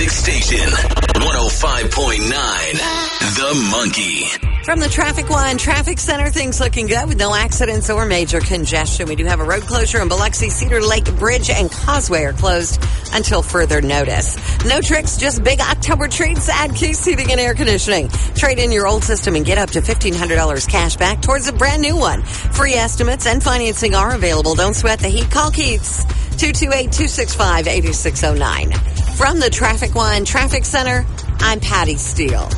Music Station, 105.9, The Monkey. From the Traffic One Traffic Center, things looking good with no accidents or major congestion. We do have a road closure in Biloxi. Cedar Lake Bridge and Causeway are closed until further notice. No tricks, just big October treats at Keith's Heating and Air Conditioning. Trade in your old system and get up to $1,500 cash back towards a brand new one. Free estimates and financing are available. Don't sweat the heat. Call Keith's 228-265-8609. From the Traffic One Traffic Center, I'm Patty Steele.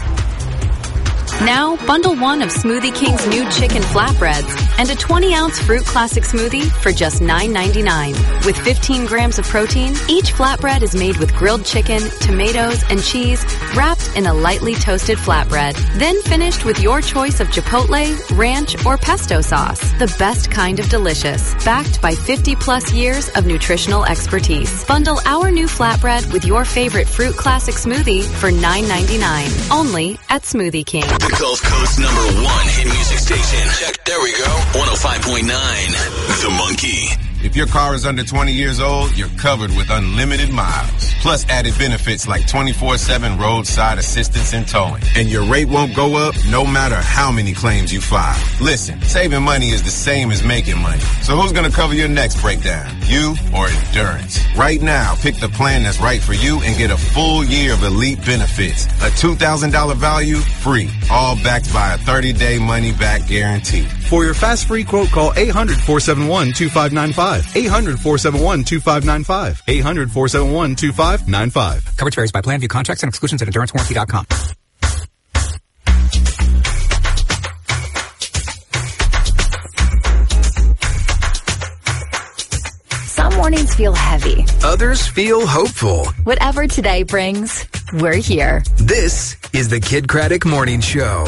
Now, bundle one of Smoothie King's new chicken flatbreads and a 20-ounce fruit classic smoothie for just $9.99. With 15 grams of protein, each flatbread is made with grilled chicken, tomatoes, and cheese wrapped in a lightly toasted flatbread. Then finished with your choice of chipotle, ranch, or pesto sauce. The best kind of delicious. Backed by 50-plus years of nutritional expertise. Bundle our new flatbread with your favorite fruit classic smoothie for $9.99. Only at Smoothie King. The Gulf Coast #1 hit music station. Check. There we go. 105.9, The Monkey. If your car is under 20 years old, you're covered with unlimited miles. Plus added benefits like 24/7 roadside assistance and towing. And your rate won't go up no matter how many claims you file. Listen, saving money is the same as making money. So who's going to cover your next breakdown? You or Endurance? Right now, pick the plan that's right for you and get a full year of elite benefits. A $2,000 value, free. All backed by a 30-day money-back guarantee. For your fast free quote, call 800-471-2595. 800-471-2595. 800-471-2595. Coverage varies by plan. View contracts and exclusions at EnduranceWarranty.com. Some mornings feel heavy. Others feel hopeful. Whatever today brings, we're here. This is the Kid Craddock Morning Show.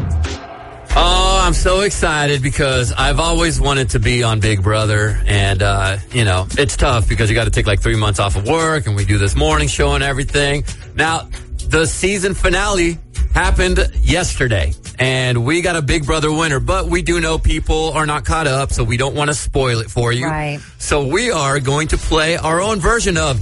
Oh, I'm so excited because I've always wanted to be on Big Brother. And, it's tough because you got to take like 3 months off of work and we do this morning show and everything. Now, the season finale happened yesterday and we got a Big Brother winner, but we do know people are not caught up, so we don't want to spoil it for you. Right. So we are going to play our own version of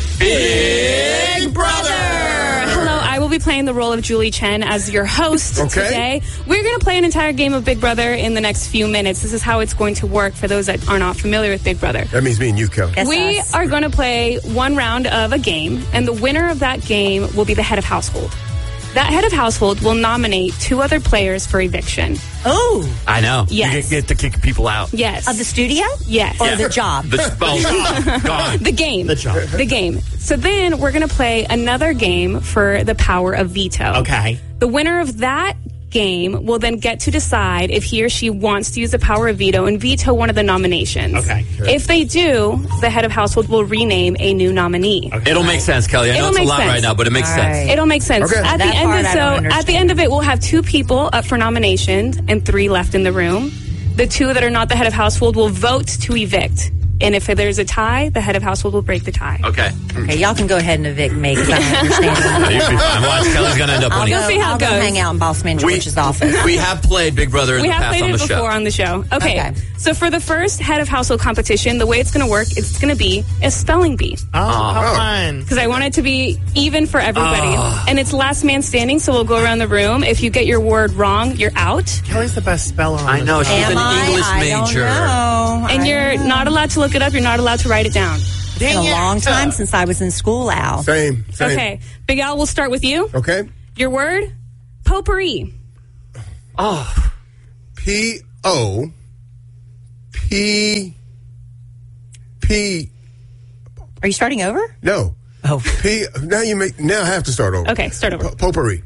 Big Brother. Hello, I will be playing the role of Julie Chen as your host today. We're going to play an entire game of Big Brother in the next few minutes. This is how it's going to work for those that are not familiar with Big Brother. That means me and you, Kelly. We are going to play one round of a game, and the winner of that game will be the head of household. That head of household will nominate 2 other players for eviction. Oh. I know. Yes. You get to kick people out. Yes. Of the studio? Yes. Or the job? Gone. The game. The job. The game. So then we're going to play another game for the power of veto. Okay. The winner of that game will then get to decide if he or she wants to use the power of veto and veto one of the nominations. Okay. Sure. If they do, the head of household will rename a new nominee. Okay. It'll make sense, Kelly. I know it's a lot right now, but it makes sense. It'll make sense. Okay. At the end of it, we'll have 2 people up for nominations and 3 left in the room. The 2 that are not the head of household will vote to evict. And if there's a tie, the head of household will break the tie. Okay. Okay, y'all can go ahead and evict me because I don't understand. You'll be fine. Watch, Kelly's going to end up winning. We'll see how it goes. I'll go hang out in Boss Man George's office. We have played Big Brother in the past on the show. We have played it before on the show. Okay. So for the first head of household competition, the way it's going to work, it's going to be a spelling bee. How fun. Because I want it to be even for everybody. And it's last man standing, so we'll go around the room. If you get your word wrong, you're out. Kelly's the best speller on I know. She's an English major. And you're not allowed to look it up. You're not allowed to write it down. It's been a long time since I was in school, Al. Same. Okay. Big Al, we'll start with you. Okay. Your word? Potpourri. P-O-P-P. Are you starting over? No. Oh. Now I have to start over. Okay, start over. Potpourri.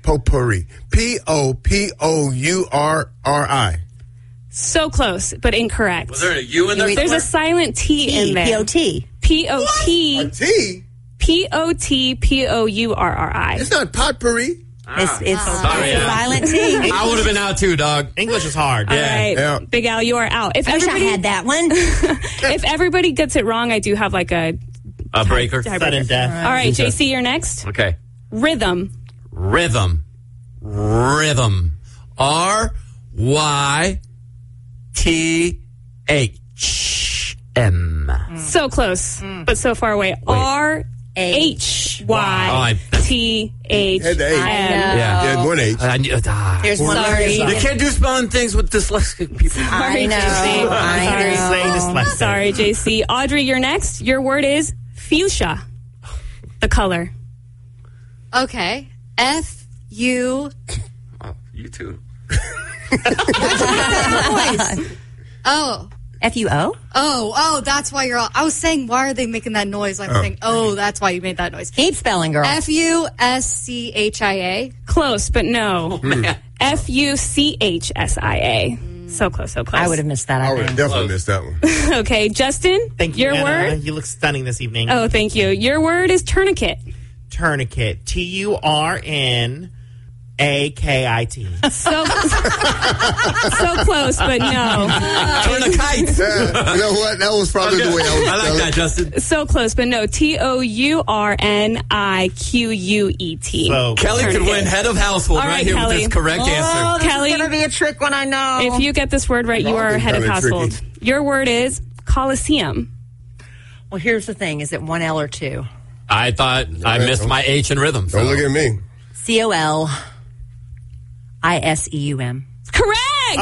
P-O-P-O-U-R-R-I. So close, but incorrect. Was there a U in there? There's a silent T in there. P-O-T. P-O-T. A T? P-O-T-P-O-U-R-R-I. It's not potpourri. It's Sorry, a silent T. I would have been out too, dog. English is hard. All right. Yeah. Big Al, you are out. If I wish I everybody had that one. if everybody gets it wrong, I do have like a breaker. Sudden death. All right, JC, you're next. Okay. Rhythm. R-Y-T-H-M. So close, but so far away. R-H. Y-T-H-M. Had the H. Yeah. One H. Here's one. Sorry. You can't do spelling things with dyslexic people. Sorry, JC. Sorry, JC. Audrey, you're next. Your word is fuchsia. The color. Okay. F-U... You too. Oh. F-U-O? Oh, that's why you're all... I was saying, why are they making that noise? I'm saying, that's why you made that noise. Keep spelling, girl. F-U-S-C-H-I-A. Close, but no. F-U-C-H-S-I-A. So close, so close. I would have missed that. I would have definitely missed that one. Okay, Justin, Thank you, your Anna. word? You look stunning this evening. Oh, thank you. Your word is tourniquet. Tourniquet. T-U-R-N-A-K-I-T. So close, but no. Tourniquet. You know what? That was probably the way I was. I like that, Justin. So close, but no. T-O-U-R-N-I-Q-U-E-T. So Kelly could Tourniquet. win head of household All right right, here Kelly. with this correct answer. Kelly, It's going to be a trick one, I know. if you get this word right, you are head of Kinda household. tricky. Your word is Coliseum. Well, here's the thing. Is it one L or two? I thought I missed my H in rhythm. So. Don't look at me. C-O-L-I-S-E-U-M. Correct!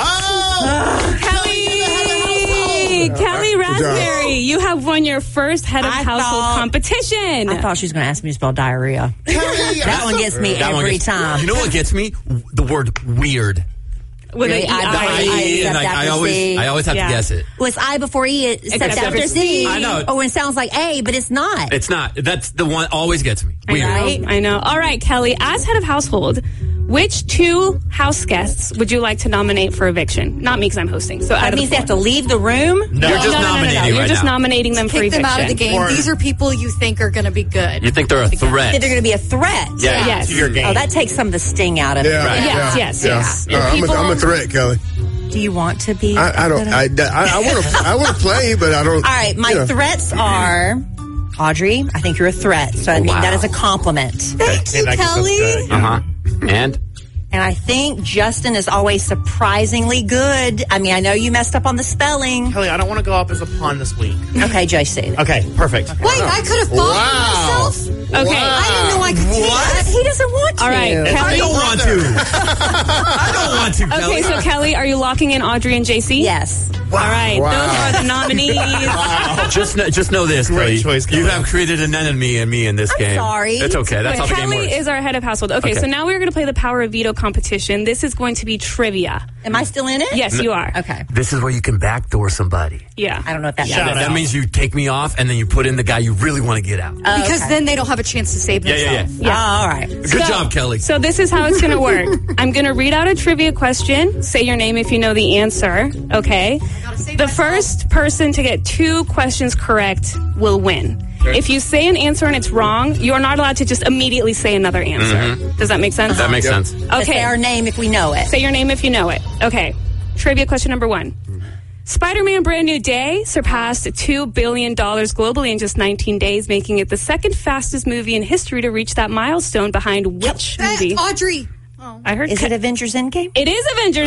Kelly Raspberry, you have won your first head of household competition. I thought she was going to ask me to spell diarrhea. That one gets me That one every gets- time. You know what gets me? The word weird. With Really? an I- E-I. And except I after C. always have Yeah. to guess it. Well, it's I before E, except after C. I know. Oh, and it sounds like A, but it's not. It's not. That's the one always gets me. Weird. I know. All right, Kelly, as head of household, which two house guests would you like to nominate for eviction? Not me, because I'm hosting. So That means they have to leave the room? No. You're just nominating You're right just now. nominating them for Kick eviction. them out of the game. These are people you think are going to be good. You think they're a That threat? they're going to be a threat. Yeah. Yes. To your game. Oh, that takes some of the sting out of it. Yeah, Right. yeah, Yes, yeah. yes. No, I'm a threat, Kelly. Do you want to be? I don't. I want to play, but I don't. All right, my threats are Audrey. I think you're a threat, so I mean that is a compliment. Thank you, Kelly. And And I think Justin is always surprisingly good. I mean, I know you messed up on the spelling. Kelly, I don't want to go up as a pawn this week. Okay, JC. Okay, perfect. Wait, I could have thought of myself. Okay. I didn't know I could do that. He doesn't want to. All right, I Kelly. don't want to. I don't want to, Kelly. Okay, so Kelly, are you locking in Audrey and JC? Yes. All right, those are the nominees. Just know this, Great Kelly. choice, Kelly. You have created an enemy in me in this game. sorry. It's okay. That's how the game Kelly works. is our head of household. Okay, so now we're going to play the Power of Veto competition. This is going to be trivia. Am I still in it? Yes, you are. Okay. This is where you can backdoor somebody. Yeah. I don't know what that Shout means. That means you take me off and then you put in the guy you really want to get out. Because then they don't have a chance to save themselves. Yeah. Oh, all right. Good job, Kelly. So this is how it's going to work. I'm going to read out a trivia question. Say your name if you know the answer. Okay. The first person to get 2 questions correct will win. If you say an answer and it's wrong, you are not allowed to just immediately say another answer. Does that make sense? That makes sense. Let's say Okay. our name if we know it. Say your name if you know it. Okay. Trivia question number 1. Spider-Man Brand New Day surpassed $2 billion globally in just 19 days, making it the second fastest movie in history to reach that milestone behind which movie? Audrey. I heard Is it Avengers Endgame? It is Avengers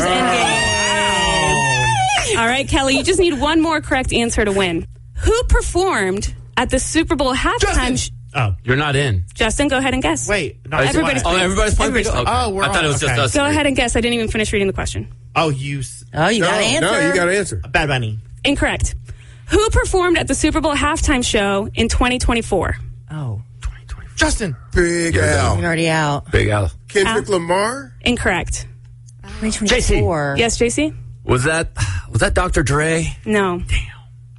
Endgame. All right, Kelly, you just need one more correct answer to win. Who performed at the Super Bowl halftime? Oh, You're not in. Justin, go ahead and guess. wait. No, Everybody's why? playing. Everybody's playing. Everybody's Okay. Oh, we're I thought it was on. just Okay. us. Go ahead and guess. I didn't even finish reading the question. Oh, you No, got to answer. no, you got to answer. Bad Bunny. Incorrect. Who performed at the Super Bowl halftime show in 2024? Oh, Justin. Big you're Al. already out. Big Al. Kendrick Lamar. Incorrect. 2024. Yes, JC? Was that Dr. Dre? No. Damn.